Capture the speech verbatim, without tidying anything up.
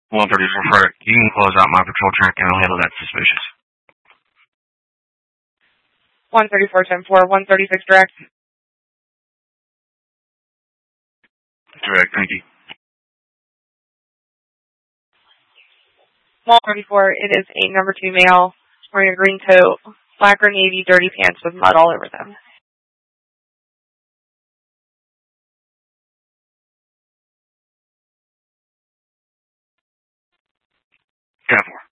one thirty-four for you can close out my patrol track and I'll handle that suspicious. one thirty-four, ten four, one thirty-six direct. Direct, thank you. one thirty-four, it is a number two male wearing a green coat, black or navy, dirty pants with mud all over them. ten four.